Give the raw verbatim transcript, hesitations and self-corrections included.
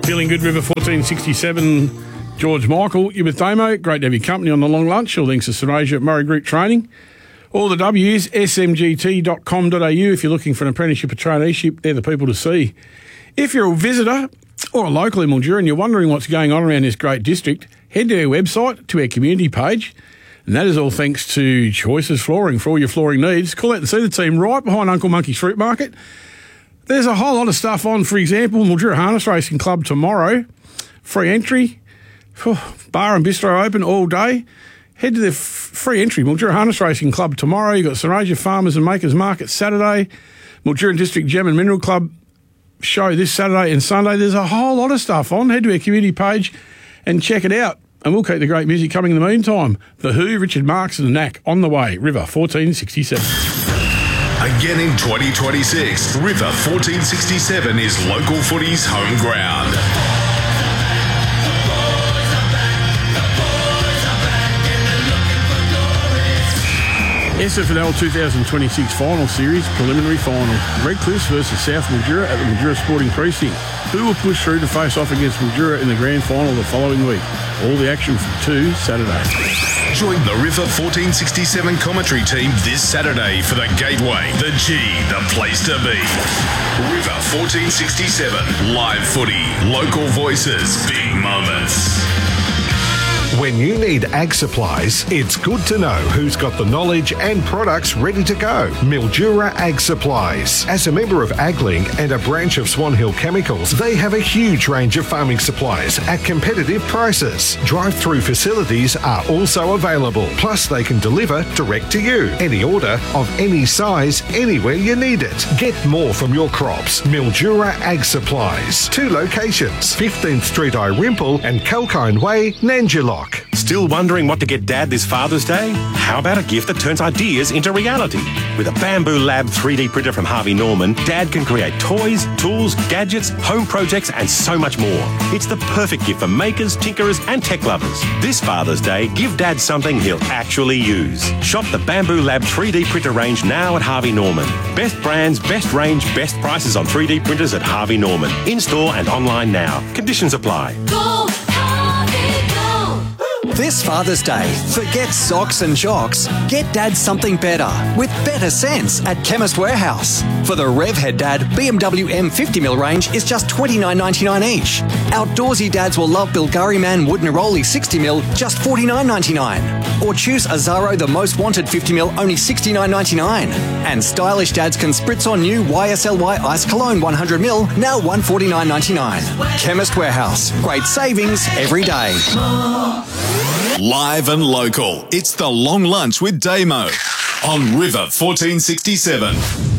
Feeling good, River fourteen sixty-seven, George Michael. You're with Damo. Great to have your company on the long lunch. All links to Serasia at Murray Group Training. All the W's, s m g t dot com dot a u. If you're looking for an apprenticeship or traineeship, they're the people to see. If you're a visitor or a local in Mildura and you're wondering what's going on around this great district, head to our website, to our community page, and that is all thanks to Choices Flooring for all your flooring needs. Call out and see the team right behind Uncle Monkey's Fruit Market. There's a whole lot of stuff on. For example, Mildura Harness Racing Club tomorrow. Free entry. Bar and bistro open all day. Head to the f- free entry, Mildura Harness Racing Club tomorrow. You've got Serasia Farmers and Makers Market Saturday. Mildura District Gem and Mineral Club show this Saturday and Sunday. There's a whole lot of stuff on. Head to our community page and check it out. And we'll keep the great music coming in the meantime. The Who, Richard Marx and the Knack on the way. River fourteen sixty-seven. Again in twenty twenty-six, River fourteen sixty-seven is local footy's home ground. S F L twenty twenty-six Final Series Preliminary Final. Redcliffs versus South Mildura at the Mildura Sporting Precinct. Who will push through to face off against Mildura in the grand final the following week? All the action from two Saturday. Join the River fourteen sixty-seven commentary team this Saturday for the Gateway, the G, the place to be. River fourteen sixty-seven, live footy, local voices, big moments. When you need ag supplies, it's good to know who's got the knowledge and products ready to go. Mildura Ag Supplies. As a member of AgLink and a branch of Swan Hill Chemicals, they have a huge range of farming supplies at competitive prices. Drive-through facilities are also available. Plus, they can deliver direct to you. Any order of any size, anywhere you need it. Get more from your crops. Mildura Ag Supplies. Two locations, fifteenth Street Irimple and Kalkine Way, Nanjilock. Still wondering what to get Dad this Father's Day? How about a gift that turns ideas into reality? With a Bamboo Lab three D printer from Harvey Norman, Dad can create toys, tools, gadgets, home projects and so much more. It's the perfect gift for makers, tinkerers and tech lovers. This Father's Day, give Dad something he'll actually use. Shop the Bamboo Lab three D printer range now at Harvey Norman. Best brands, best range, best prices on three D printers at Harvey Norman. In-store and online now. Conditions apply. Go! This Father's Day, forget socks and jocks. Get Dad something better with better sense at Chemist Warehouse. For the Revhead Dad B M W M fifty mil range is just twenty-nine ninety-nine each. Outdoorsy dads will love Bulgari Man Wood Neroli sixty mil, just forty-nine ninety-nine. Or choose Azaro The Most Wanted fifty mil, only sixty-nine ninety-nine. And stylish dads can spritz on new Y S L Y Ice Cologne one hundred mil, now one forty-nine ninety-nine. Chemist Warehouse, great savings every day. Live and local, it's the Long Lunch with Damo on River fourteen sixty-seven.